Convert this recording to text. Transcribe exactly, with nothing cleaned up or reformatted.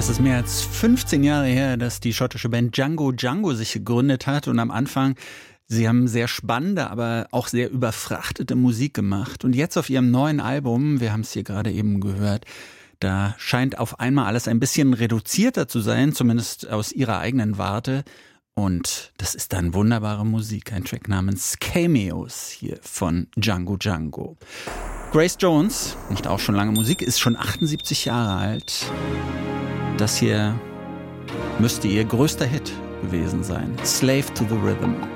Es ist mehr als fünfzehn Jahre her, dass die schottische Band Django Django sich gegründet hat und am Anfang, sie haben sehr spannende, aber auch sehr überfrachtete Musik gemacht. Und jetzt auf ihrem neuen Album, wir haben es hier gerade eben gehört, da scheint auf einmal alles ein bisschen reduzierter zu sein, zumindest aus ihrer eigenen Warte. Und das ist dann wunderbare Musik, ein Track namens Cameos hier von Django Django. Grace Jones macht auch schon lange Musik, ist schon achtundsiebzig Jahre alt. Das hier müsste ihr größter Hit gewesen sein. Slave to the Rhythm.